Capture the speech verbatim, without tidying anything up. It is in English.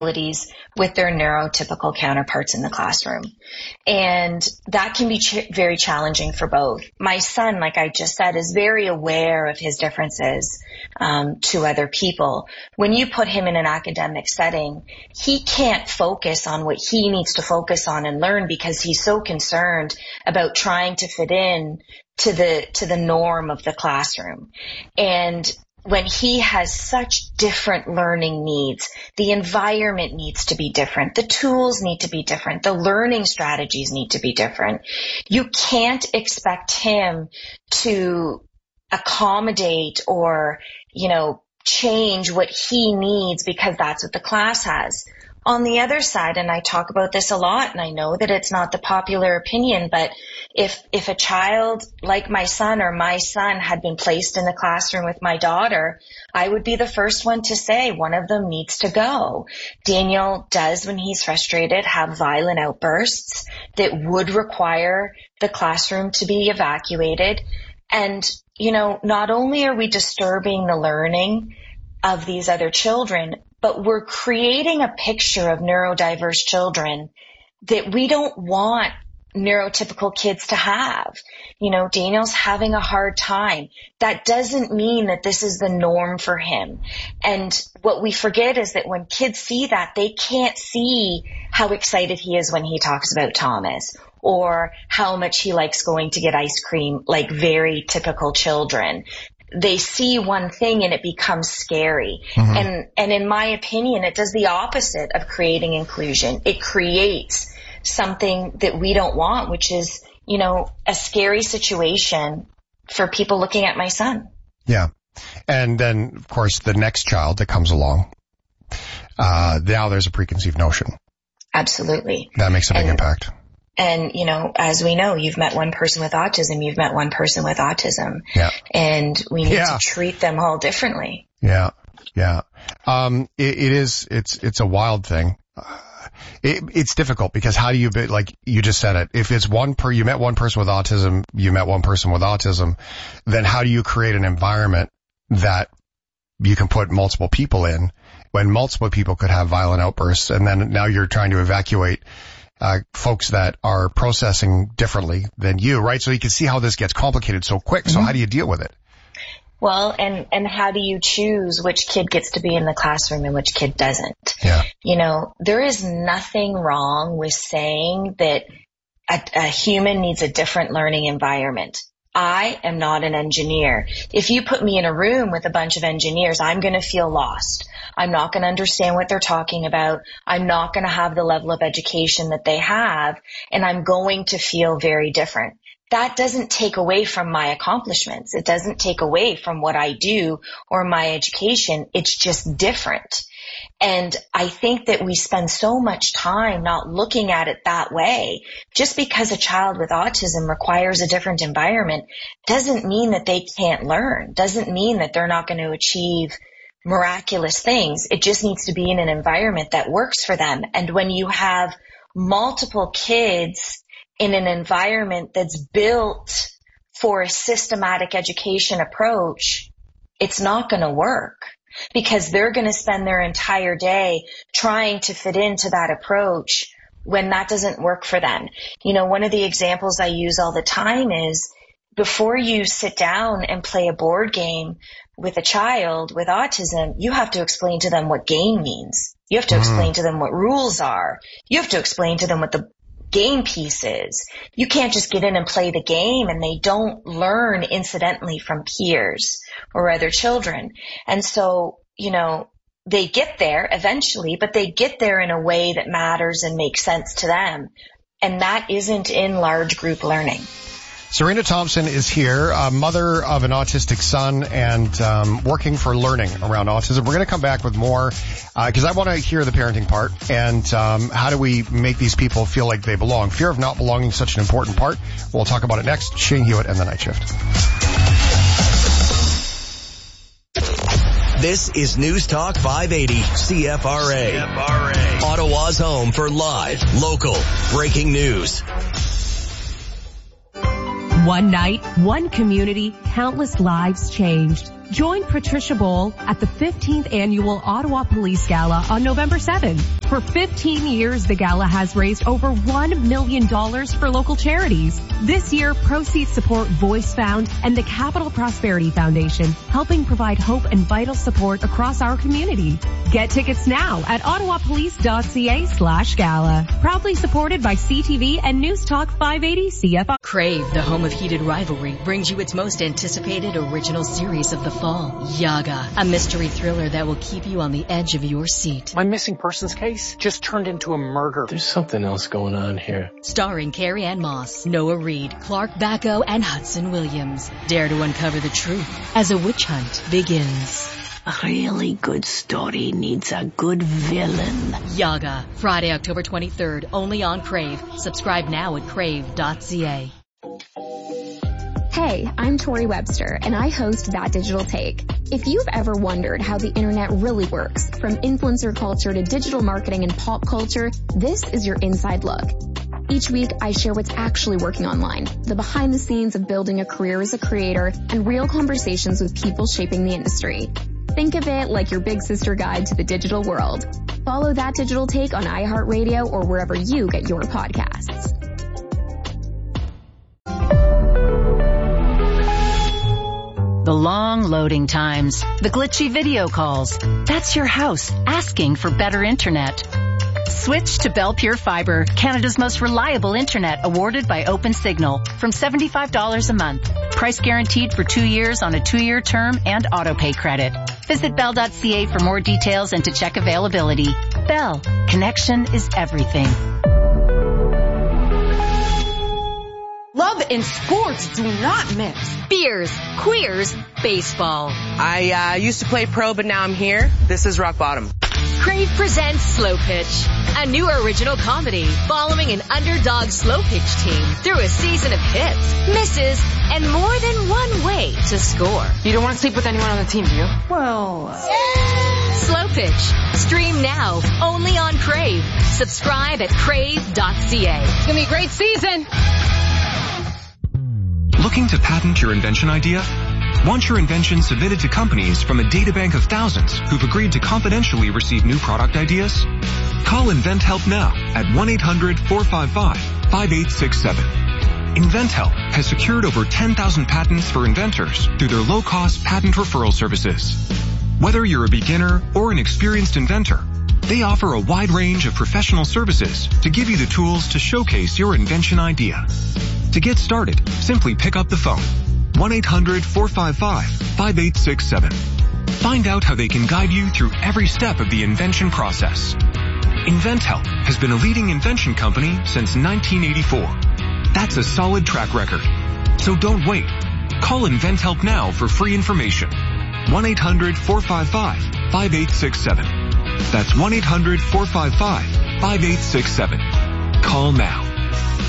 with their neurotypical counterparts in the classroom. And that can be ch- very challenging for both. My son, like I just said, is very aware of his differences um, to other people. When you put him in an academic setting, he can't focus on what he needs to focus on and learn because he's so concerned about trying to fit in to the to the norm of the classroom. And when he has such different learning needs, the environment needs to be different, the tools need to be different, the learning strategies need to be different. You can't expect him to accommodate or, you know, change what he needs because that's what the class has. On the other side, and I talk about this a lot, and I know that it's not the popular opinion, but if if a child like my son or my son had been placed in the classroom with my daughter, I would be the first one to say one of them needs to go. Daniel does, when he's frustrated, have violent outbursts that would require the classroom to be evacuated. And, you know, not only are we disturbing the learning of these other children, but we're creating a picture of neurodiverse children that we don't want neurotypical kids to have. You know, Daniel's having a hard time. That doesn't mean that this is the norm for him. And what we forget is that when kids see that, they can't see how excited he is when he talks about Thomas, or how much he likes going to get ice cream, like very typical children. They see one thing and it becomes scary. Mm-hmm. And, and in my opinion, it does the opposite of creating inclusion. It creates something that we don't want, which is, you know, a scary situation for people looking at my son. Yeah. And then, of course, the next child that comes along, uh, now there's a preconceived notion. Absolutely. That makes a big and, impact. And, you know, as we know, you've met one person with autism, you've met one person with autism. Yeah. And we need yeah. to treat them all differently. Yeah. Yeah. Um, it, it is, it's, it's a wild thing. Uh, it, it's difficult because how do you, be, like you just said it, if it's one per, you met one person with autism, you met one person with autism, then how do you create an environment that you can put multiple people in when multiple people could have violent outbursts, and then now you're trying to evacuate Uh, folks that are processing differently than you, right? So you can see how this gets complicated so quick. So mm-hmm. how do you deal with it? Well, and, and how do you choose which kid gets to be in the classroom and which kid doesn't? Yeah. You know, there is nothing wrong with saying that a, a human needs a different learning environment. I am not an engineer. If you put me in a room with a bunch of engineers, I'm going to feel lost. I'm not going to understand what they're talking about. I'm not going to have the level of education that they have, and I'm going to feel very different. That doesn't take away from my accomplishments. It doesn't take away from what I do or my education. It's just different. And I think that we spend so much time not looking at it that way. Just because a child with autism requires a different environment doesn't mean that they can't learn, doesn't mean that they're not going to achieve miraculous things. It just needs to be in an environment that works for them. And when you have multiple kids in an environment that's built for a systematic education approach, it's not going to work. Because they're going to spend their entire day trying to fit into that approach when that doesn't work for them. You know, one of the examples I use all the time is before you sit down and play a board game with a child with autism, you have to explain to them what game means. You have to mm-hmm. explain to them what rules are. You have to explain to them what the game piece is. You can't just get in and play the game and they don't learn incidentally from peers or other children. And so, you know, they get there eventually, but they get there in a way that matters and makes sense to them. And that isn't in large group learning. Serena Thompson is here, a mother of an autistic son and um, working for learning around autism. We're going to come back with more because uh, I want to hear the parenting part and um, how do we make these people feel like they belong. Fear of not belonging is such an important part. We'll talk about it next. Shane Hewitt and the Night Shift. This is News Talk five eighty C F R A. C F R A. Ottawa's home for live, local, breaking news. One night, one community, countless lives changed. Join Patricia Bowl at the fifteenth Annual Ottawa Police Gala on November seventh. For fifteen years, the gala has raised over one million dollars for local charities. This year, proceeds support Voice Found and the Capital Prosperity Foundation, helping provide hope and vital support across our community. Get tickets now at ottawapolice.ca slash gala. Proudly supported by C T V and News Talk five eighty C F R. Crave, the home of heated rivalry, brings you its most anticipated original series of the fall, Yaga, a mystery thriller that will keep you on the edge of your seat. My missing persons case just turned into a murder. There's something else going on here. Starring Carrie Ann Moss, Noah Reid, Clark Bacco, and Hudson Williams. Dare to uncover the truth as a witch hunt begins. A really good story needs a good villain. Yaga, Friday, October twenty-third, only on Crave. Subscribe now at crave dot c a. Hey, I'm Tori Webster, and I host That Digital Take. If you've ever wondered how the internet really works, from influencer culture to digital marketing and pop culture, this is your inside look. Each week, I share what's actually working online, the behind the scenes of building a career as a creator, and real conversations with people shaping the industry. Think of it like your big sister guide to the digital world. Follow That Digital Take on iHeartRadio or wherever you get your podcasts. The long loading times, the glitchy video calls. That's your house asking for better internet. Switch to Bell Pure Fiber, Canada's most reliable internet, awarded by OpenSignal, from seventy-five dollars a month. Price guaranteed for two years on a two-year term and auto-pay credit. Visit bell dot c a for more details and to check availability. Bell, connection is everything. Love and sports do not mix. Beers, queers, baseball. I uh, used to play pro, but now I'm here. This is rock bottom. Crave presents Slow Pitch, a new original comedy following an underdog slow pitch team through a season of hits, misses, and more than one way to score. You don't want to sleep with anyone on the team, do you? Well, uh... Slow Pitch. Stream now, only on Crave. Subscribe at crave dot c a. It's gonna be a great season. Looking to patent your invention idea? Want your invention submitted to companies from a databank of thousands who've agreed to confidentially receive new product ideas? Call InventHelp now at one eight hundred four five five five eight six seven. InventHelp has secured over ten thousand patents for inventors through their low-cost patent referral services. Whether you're a beginner or an experienced inventor, they offer a wide range of professional services to give you the tools to showcase your invention idea. To get started, simply pick up the phone. one eight hundred four five five five eight six seven. Find out how they can guide you through every step of the invention process. InventHelp has been a leading invention company since nineteen eighty-four. That's a solid track record. So don't wait. Call InventHelp now for free information. one eight hundred four five five five eight six seven. That's one eight hundred four five five five eight six seven. Call now.